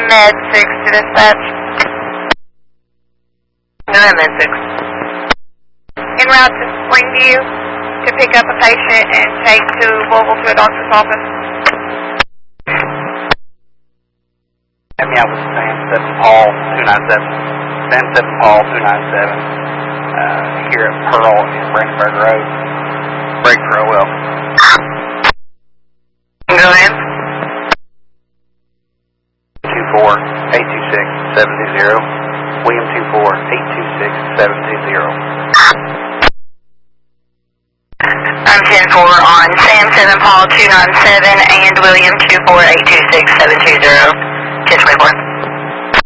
Med 6 to dispatch. No, Med 6. En route to Springview to pick up a patient and take to Louisville to a doctor's office. Hit me out with Sam 7 Paul 297. Sam 7 Paul 297. Here at Pearl in Brandenburg Road. Break for OL. Go ahead. 24-826-720. William 24-826-720. I'm 10-4 on Sam 7 Paul 297 and William 24-826-720. 1024.